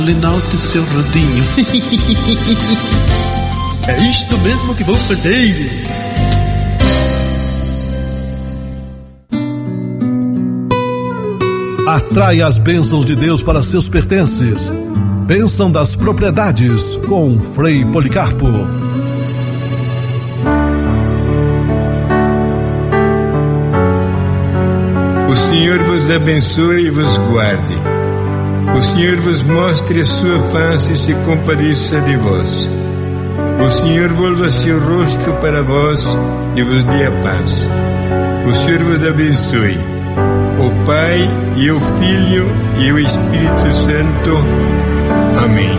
Lenalte, seu rodinho. É isto mesmo que vou fazer. Atrai as bênçãos de Deus para seus pertences. Bênção das propriedades com Frei Policarpo. O Senhor vos abençoe e vos guarde. O Senhor vos mostre a sua face e se compadeça de vós. O Senhor volva seu rosto para vós e vos dê a paz. O Senhor vos abençoe, o Pai e o Filho e o Espírito Santo. Amém.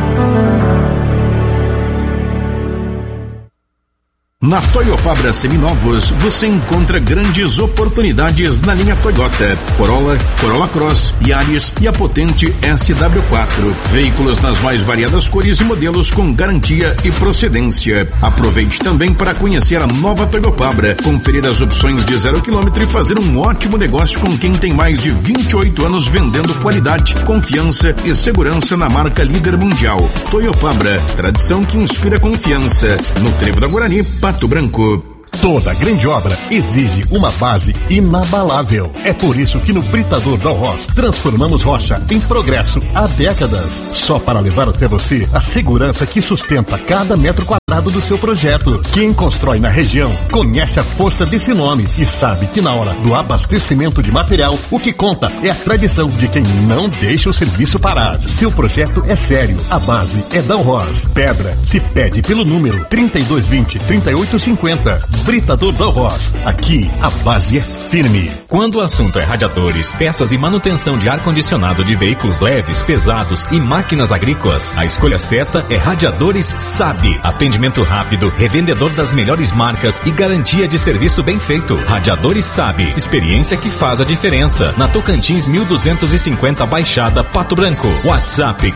Na Toyopabra Seminovos, você encontra grandes oportunidades na linha Toyota, Corolla, Corolla Cross, Yaris e a potente SW4. Veículos nas mais variadas cores e modelos com garantia e procedência. Aproveite também para conhecer a nova Toyopabra, conferir as opções de 0 km e fazer um ótimo negócio com quem tem mais de 28 anos vendendo qualidade, confiança e segurança na marca líder mundial. Toyopabra, tradição que inspira confiança. No Trevo da Guarani, Pato Branco. Toda grande obra exige uma base inabalável. É por isso que no Britador Dalhoz transformamos rocha em progresso há décadas. Só para levar até você a segurança que sustenta cada metro quadrado do seu projeto. Quem constrói na região conhece a força desse nome e sabe que na hora do abastecimento de material, o que conta é a tradição de quem não deixa o serviço parar. Seu projeto é sério, a base é Dalhoz. Pedra se pede pelo número 3220-3850. Britador Dalhoz. Aqui a base é firme. Quando o assunto é radiadores, peças e manutenção de ar-condicionado de veículos leves, pesados e máquinas agrícolas, a escolha certa é Radiadores Sabe. Atendimento rápido, revendedor das melhores marcas e garantia de serviço bem feito. Radiadores Sabe. Experiência que faz a diferença. Na Tocantins 1250 Baixada, Pato Branco. WhatsApp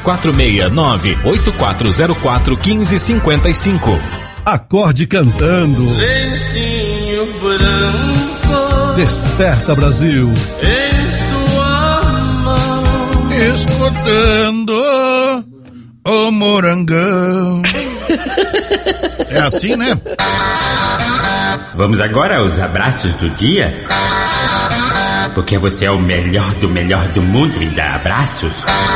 469-8404-1555. Acorde cantando. Lencinho branco. Desperta, Brasil. Em sua mão. Escutando o morangão. É assim, né? Vamos agora aos abraços do dia? Porque você é o melhor do mundo e dá abraços.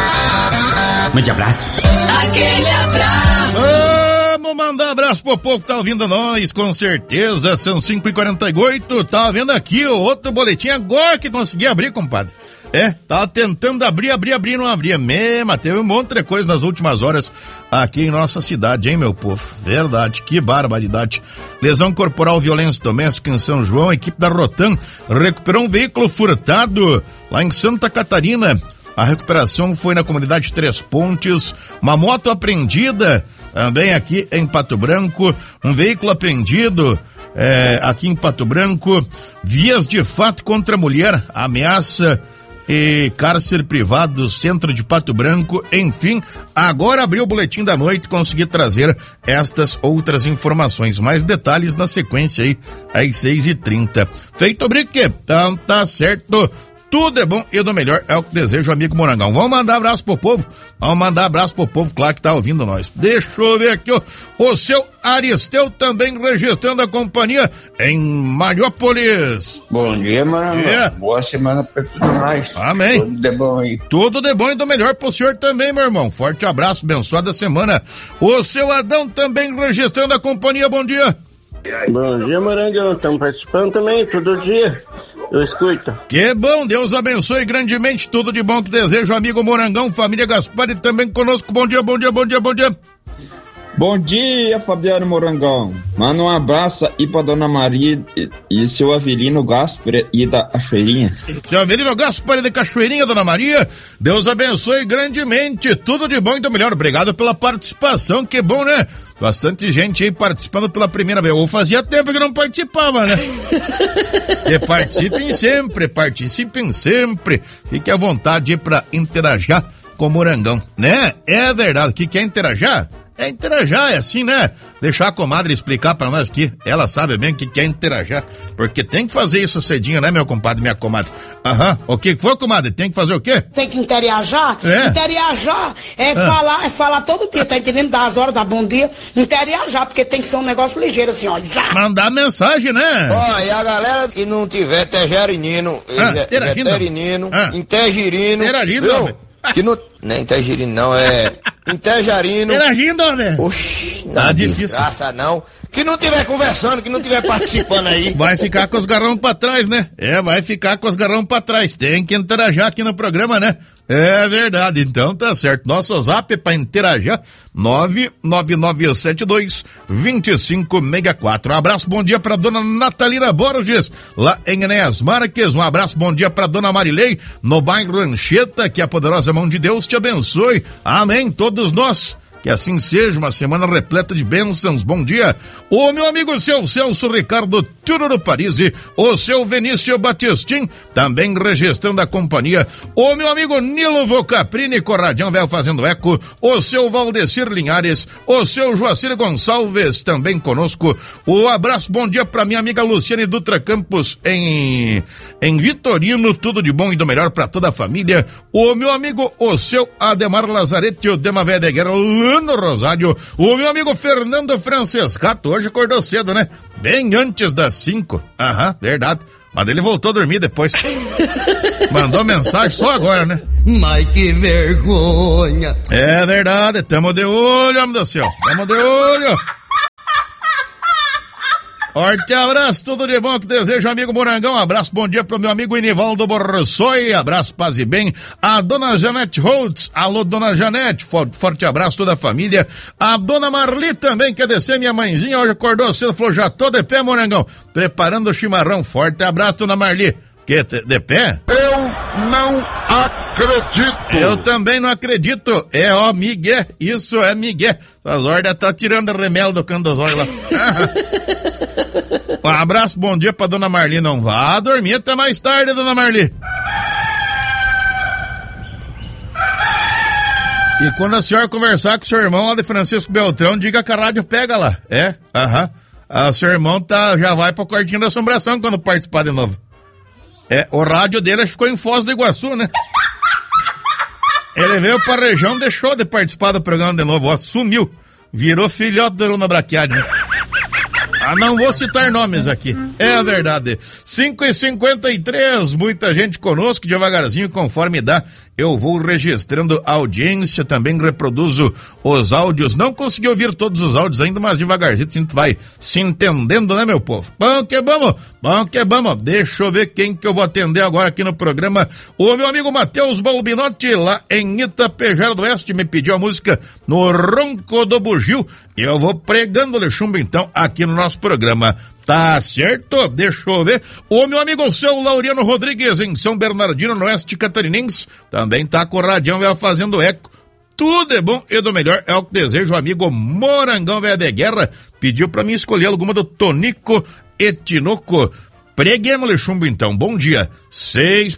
Mande abraços. Aquele abraço. Vamos mandar abraço pro povo que tá ouvindo nós, com certeza. São 5h48. Tá vendo aqui o outro boletim agora que consegui abrir, compadre. Tava tentando abrir, não abria mesmo. Teve um monte de coisa nas últimas horas aqui em nossa cidade, hein, meu povo? Verdade, que barbaridade. Lesão corporal, violência doméstica em São João. A equipe da Rotan recuperou um veículo furtado lá em Santa Catarina. A recuperação foi na comunidade Três Pontes. Uma moto apreendida também aqui em Pato Branco. Um veículo apreendido aqui em Pato Branco. Vias de fato contra a mulher, ameaça e cárcere privado do centro de Pato Branco. Enfim, agora abriu o boletim da noite, consegui trazer estas outras informações. Mais detalhes na sequência aí, às 6h30. Feito o brique, então tá certo. Tudo é bom e do melhor é o que desejo, amigo Morangão. Vamos mandar abraço pro povo? Vamos mandar abraço pro povo, claro, que tá ouvindo nós. Deixa eu ver aqui, o seu Aristeu também registrando a companhia em Mariópolis. Bom dia, mano. Boa semana pra todos nós. Amém. Tudo de bom aí. Tudo de bom e do melhor pro senhor também, meu irmão. Forte abraço, abençoada semana. O seu Adão também registrando a companhia, bom dia. Bom dia, Morangão. Estamos participando também, todo dia. Eu escuto. Que bom, Deus abençoe grandemente. Tudo de bom que desejo, amigo Morangão, família Gaspar e também conosco. Bom dia, bom dia, bom dia, bom dia. Bom dia, Fabiano Morangão. Manda um abraço aí pra Dona Maria e seu Avelino Gaspar e da Cachoeirinha. Seu Avelino Gaspar e da Cachoeirinha, Dona Maria. Deus abençoe grandemente. Tudo de bom e do melhor. Obrigado pela participação. Que bom, né? Bastante gente aí participando pela primeira vez. Ou fazia tempo que não participava, né? E participem sempre. Fique à vontade aí pra interagir com o Morangão, né? É verdade. Que quer interagir? É interajar, é assim, né? Deixar a comadre explicar pra nós aqui. Ela sabe bem o que é interajar. Porque tem que fazer isso cedinho, né, meu compadre, minha comadre? Aham. O que foi, comadre? Tem que fazer o quê? Tem que interajar? É. Interajar é falar todo dia, tá entendendo? Dar as horas, dar bom dia. Interajar, porque tem que ser um negócio ligeiro, assim, ó. Já. Mandar mensagem, né? Ó, e a galera que não tiver tegerinino, veterinino, intergirino, que não é intergirino não, é intergerino. Interagindo, velho. Oxi, tá difícil. Desgraça não. Que não tiver conversando, que não tiver participando aí. Vai ficar com os garrão pra trás, né? Vai ficar com os garrão pra trás. Tem que interagir aqui no programa, né? É verdade, então tá certo. Nosso zap é pra interagir, 99972-2564. Um abraço, bom dia pra dona Natalina Borges, lá em Enéas Marques. Um abraço, bom dia pra dona Marilei, no bairro Anchieta. Que a poderosa mão de Deus te abençoe. Amém, todos nós. Que assim seja, uma semana repleta de bênçãos. Bom dia. O meu amigo seu Celso Ricardo Tururu Parisi, o seu Vinícius Batistin, também registrando a companhia. O meu amigo Nilo Vocaprini Corradião, velho fazendo eco. O seu Valdecir Linhares, o seu Joacir Gonçalves, também conosco. O abraço, bom dia pra minha amiga Luciane Dutra Campos em Vitorino. Tudo de bom e do melhor pra toda a família. O meu amigo, o seu Ademar Lazarete, o Dema Véia de Guerra, no Rosário. O meu amigo Fernando Francescato hoje acordou cedo, né? Bem antes das 5. Aham, verdade. Mas ele voltou a dormir depois. Mandou mensagem só agora, né? Mas que vergonha. É verdade, tamo de olho, homem do céu. Tamo de olho. Forte abraço, tudo de bom que desejo, amigo Morangão. Abraço, bom dia pro meu amigo Inivaldo Borsoi. Abraço, paz e bem. A dona Janete Holtz. Alô, dona Janete. Forte abraço, toda a família. A dona Marli também quer descer, minha mãezinha. Hoje acordou cedo, falou, já tô de pé, Morangão. Preparando o chimarrão. Forte abraço, dona Marli. Que, de pé? Eu não acredito. Eu também não acredito. É, Miguel. Isso é Miguel. Essas ordens tá tirando remelo do canto dos olhos lá. Um abraço, bom dia pra dona Marli. Não vá dormir até mais tarde, dona Marli. E quando a senhora conversar com o seu irmão lá de Francisco Beltrão, diga que a rádio pega lá. O seu irmão já vai pro quartinho da assombração quando participar de novo. O rádio dele ficou em Foz do Iguaçu, né? Ele veio pra região, deixou de participar do programa de novo, sumiu. Virou filhote da Luna Braquiade, né? Não vou citar nomes aqui, é a verdade. 5h53, muita gente conosco, devagarzinho, conforme dá, eu vou registrando a audiência, também reproduzo os áudios. Não consegui ouvir todos os áudios ainda, mas devagarzinho a gente vai se entendendo, né, meu povo? Bom que vamos. Deixa eu ver quem que eu vou atender agora aqui no programa. O meu amigo Matheus Balbinotti, lá em Itapejara do Oeste, me pediu a música No Ronco do Bugio, e eu vou pregando-lhe chumbo, então, aqui no nosso programa. Tá certo? Deixa eu ver. O meu amigo seu Laureano Rodrigues, em São Bernardino, no Oeste Catarinense, também tá com o radião velho fazendo eco. Tudo é bom e do melhor, é o que desejo. O amigo Morangão Velho de Guerra pediu pra mim escolher alguma do Tonico e Tinoco. Preguemos-lhe chumbo, então. Bom dia. 6